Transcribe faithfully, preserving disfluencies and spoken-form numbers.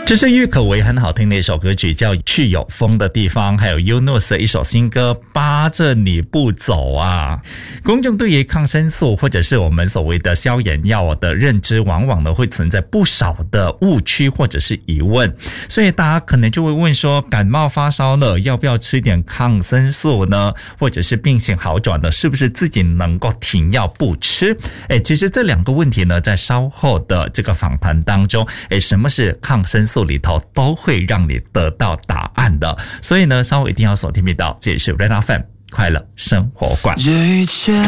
这是郁可唯很好听的一首歌曲，叫《去有风的地方》，还有 Yunus 的一首新歌《扒着你不走》啊。公众对于抗生素或者是我们所谓的消炎药的认知，往往呢会存在不少的误区或者是疑问，所以大家可能就会问说，感冒发烧了，要不要吃点抗生素呢？或者是病情好转了，是不是自己能够停药不吃？诶，其实这两个问题呢，在稍后的这个访谈当中，诶，什么是抗生素里头都会让你得到答案的，所以呢，稍后一定要锁定频道，这也是 Red F M 快乐生活馆。